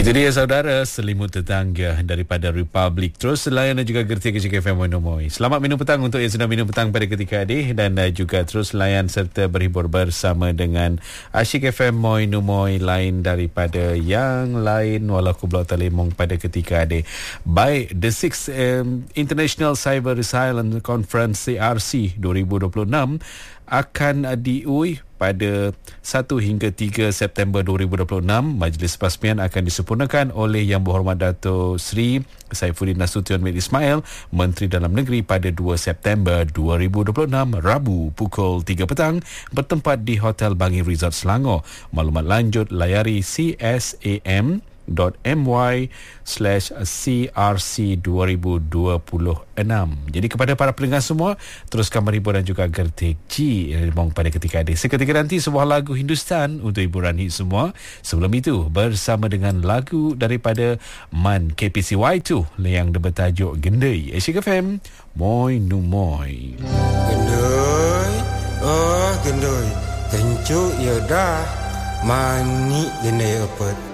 Itu dia saudara, selimut tetangga daripada Republic. Terus layan dan juga gerti Asyik FM Moinomoy. Selamat minum petang untuk yang sedang minum petang pada ketika ini. Dan juga terus layan serta berhibur bersama dengan Asyik FM Moinomoy lain daripada yang lain. Walau Kublau Talimong pada ketika ini. Baik, The 6th International Cyber Resilience Conference CRC 2026 akan diuih pada 1 hingga 3 September 2026. Majlis Pasmian akan disempurnakan oleh Yang Berhormat Dato' Sri Saifuddin Nasution bin Ismail, Menteri Dalam Negeri pada 2 September 2026, Rabu pukul 3 petang, bertempat di Hotel Bangi Resort Selangor. Maklumat lanjut layari csam.my/CRC2026. Jadi kepada para pendengar semua, teruskan berhibur dan juga gertik G pada ketika ini. Seketika nanti sebuah lagu Hindustan untuk hiburan hit semua. Sebelum itu bersama dengan lagu daripada MAN KPCY2 yang bertajuk Gendai. Asyik FM Moinomoy. Gendai, oh gendai, kencuk ya dah, manik gendai apa?